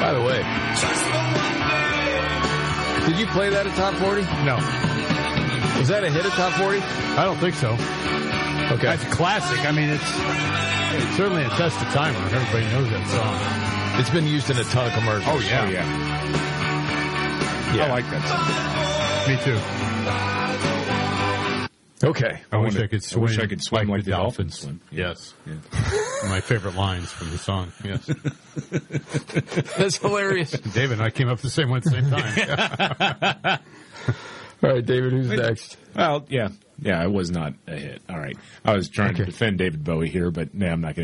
By the way, did you play that at Top 40? No. Was that a hit at Top 40? I don't think so. Okay. That's a classic. I mean, it's certainly a test of time when everybody knows that song. It's been used in a ton of commercials. Oh, yeah. Yeah. I like that song. Me too. Okay. I wish I could swim like the dolphins. swim. Yes. Yeah. My favorite lines from the song. Yes. That's hilarious. David and I came up with the same one at the same time. All right, David, who's next? Well, yeah. Yeah, it was not a hit. All right. I was trying to defend David Bowie here, but I'm not going to.